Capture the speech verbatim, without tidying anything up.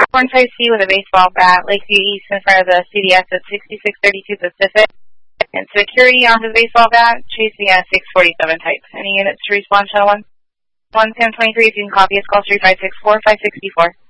Horn five C with a baseball bat, Lakeview East in front of the C D S at sixty-six thirty-two Pacific. And security on the baseball bat, chasing at six forty-seven type. Any units to respond, Channel one? one ten twenty-three, if you can copy us, call three five six four, five six four.